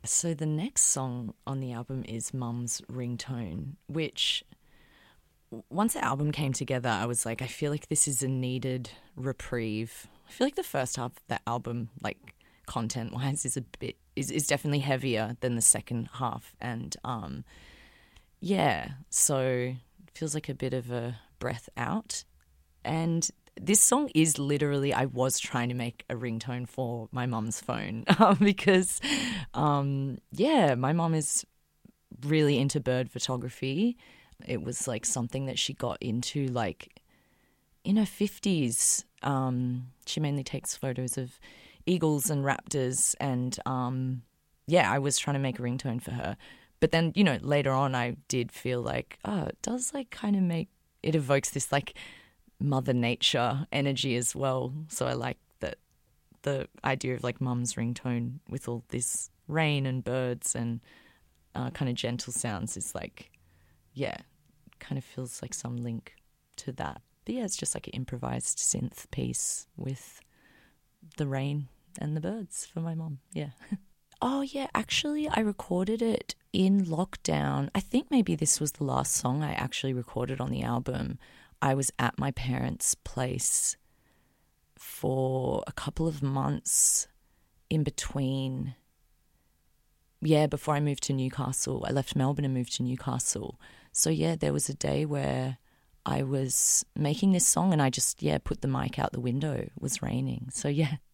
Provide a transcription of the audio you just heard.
So the next song on the album is Mum's Ringtone, which once the album came together, I was like, I feel like this is a needed reprieve. I feel like the first half of the album, like content wise, is definitely heavier than the second half. And yeah, so it feels like a bit of a breath out. And this song is literally, I was trying to make a ringtone for my mum's phone because, yeah, my mum is really into bird photography. It was like something that she got into like in her 50s. She mainly takes photos of eagles and raptors. And yeah, I was trying to make a ringtone for her. But then, you know, later on I did feel like, oh, it does like kind of it evokes this like Mother Nature energy as well. So I like that the idea of like mum's ringtone with all this rain and birds and kind of gentle sounds is like, yeah, kind of feels like some link to that. But yeah, it's just like an improvised synth piece with the rain and the birds for my mum. Yeah. Oh, yeah, actually, I recorded it in lockdown. I think maybe this was the last song I actually recorded on the album. I was at my parents' place for a couple of months in between. Yeah, before I moved to Newcastle. I left Melbourne and moved to Newcastle. So, yeah, there was a day where I was making this song and I just, yeah, put the mic out the window. It was raining. So, yeah.